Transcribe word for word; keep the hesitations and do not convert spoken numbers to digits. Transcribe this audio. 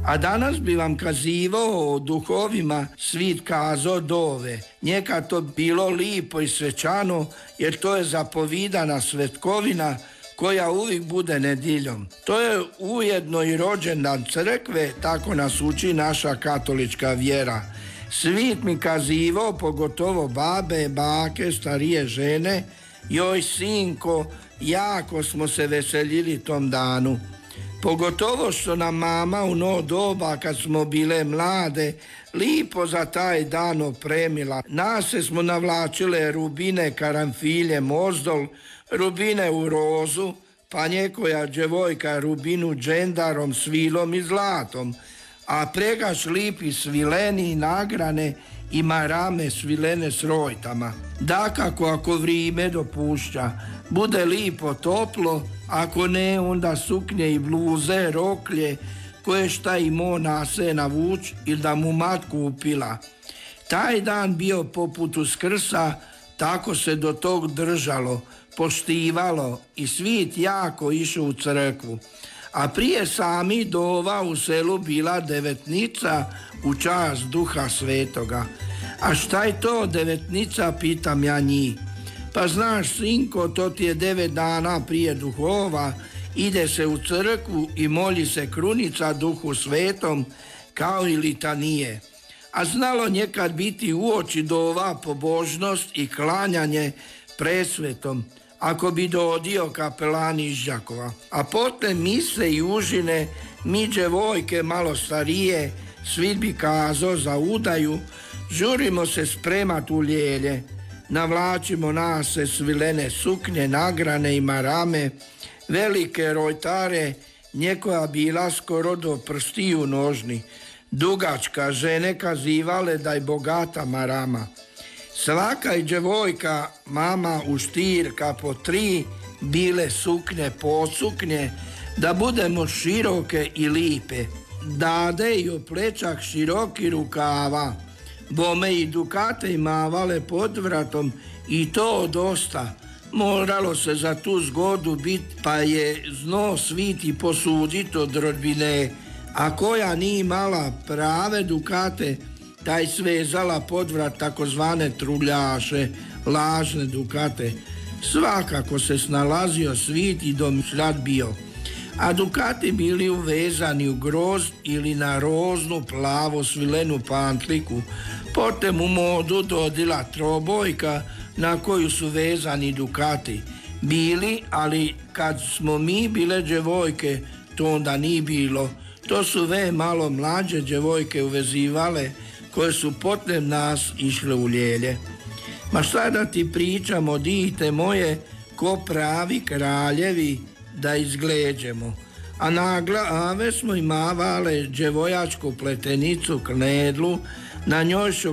A danas bi vam kazivao o duhovima svit kazo dove. Njeka to bilo lipo i svečano, jer to je zapovidana svetkovina koja uvijek bude nediljom. To je ujedno i rođendan crkve, tako nas uči naša katolička vjera. Svit mi kazivao, pogotovo babe, bake, starije žene, joj sinko, jako smo se veselili tom danu. Pogotovo što nam mama u no doba kad smo bile mlade lipo za taj dan opremila. Nas se smo navlačile rubine karanfilje mozdol, rubine u rozu, pa njekoja djevojka rubinu džendarom, svilom i zlatom, a pregaš lipi svileni i nagrane i marame svilene s rojtama. Dakako, ako vrijeme dopušća, bude lipo toplo, ako ne, onda suknje i bluze, roklje, koje šta imao nase navuć ili da mu mat kupila. Taj dan bio poput Uskrsa, tako se do tog držalo, poštivalo i svit jako išao u crkvu. A prije sami dova u selu bila devetnica u čast Duha Svetoga. A šta je to devetnica, pitam ja njih. Pa znaš, sinko, to ti je devet dana prije duhova, ide se u crkvu i moli se krunica Duhu Svetom kao i litanije. A znalo nekad biti uoči dova pobožnost i klanjanje presvetom, ako bi dodio kapelan iz Đakova. A potem mise i užine, mi djevojke malo starije, svi bi kazo za udaju, žurimo se spremat u ljelje, navlačimo nase svilene suknje, nagrane i marame, velike rojtare, njekoja bila skoro do prstiju nožni, dugačka, žene kazivale da je bogata marama. Svaka i djevojka, mama u štirka po tri, bile suknje posuknje, da budemo široke i lipe. Dade i u plečak široki rukava, bome i dukate imavale pod vratom i to dosta. Moralo se za tu zgodu bit, pa je zno sviti posudit od rodbine, a koja nije imala prave dukate, taj svezala podvrat takozvane truljaše, lažne dukate. Svakako se snalazio svit i domišljat bio. A dukati bili uvezani u grozd ili na roznu plavu svilenu pantliku. Potem u modu dodila trobojka na koju su vezani dukati. Bili, ali kad smo mi bile djevojke, to onda nije bilo. To su ve malo mlađe djevojke uvezivale, koje su potem nas išle u ljelje. Ma šta da ti pričamo, dite moje, ko pravi kraljevi da izgleđemo. A na glave smo imavale djevojačku pletenicu knedlu, na njoj su